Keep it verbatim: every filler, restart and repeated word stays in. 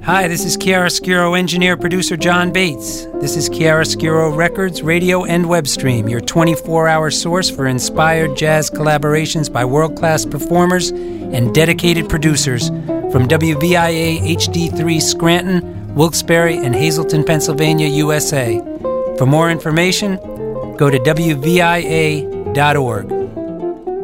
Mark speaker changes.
Speaker 1: Hi, this is Chiaroscuro engineer producer John Bates. This is Chiaroscuro Records, radio and web stream, your twenty-four hour source for inspired jazz collaborations by world-class performers and dedicated producers from W V I A H D three Scranton, Wilkes-Barre, and Hazleton, Pennsylvania, U S A. For more information, go to W V I A dot org.